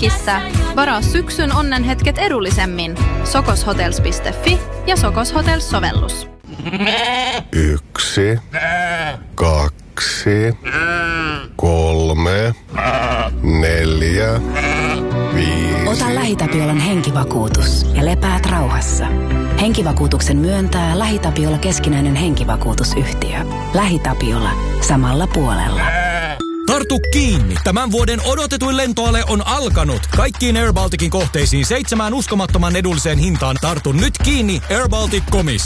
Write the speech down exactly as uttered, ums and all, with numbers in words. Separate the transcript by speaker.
Speaker 1: Helsingissä. Varaa syksyn onnenhetket edullisemmin. sokoshotels piste fi ja Sokos Hotels-sovellus.
Speaker 2: Yksi, kaksi, kolme, neljä, viisi.
Speaker 3: Ota LähiTapiolan henkivakuutus ja lepäät rauhassa. Henkivakuutuksen myöntää LähiTapiola keskinäinen henkivakuutusyhtiö. LähiTapiola. Samalla puolella.
Speaker 4: Tartu kiinni! Tämän vuoden odotetuin lentoale on alkanut. Kaikkiin Air Balticin kohteisiin seitsemään uskomattoman edulliseen hintaan. Tartu nyt kiinni airbaltic piste comista.